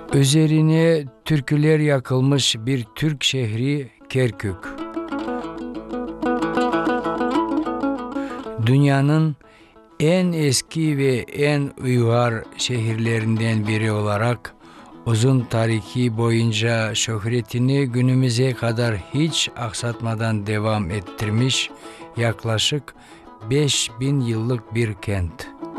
Üzerine türküler yakılmış bir Türk şehri Kerkük. Dünyanın en eski ve en uygar şehirlerinden biri olarak uzun tarihi boyunca şöhretini günümüze kadar hiç aksatmadan devam ettirmiş yaklaşık 5000 yıllık bir kent.